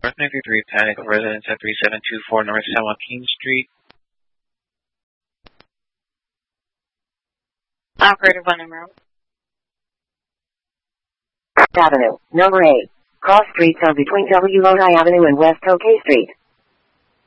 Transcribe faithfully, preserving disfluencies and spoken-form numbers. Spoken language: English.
North ninety-three, panic of residents at three seven two four North San Joaquin Street. Operator one number. Avenue, number eight. Cross streets are between W. Lodi Avenue and West Tokay Street.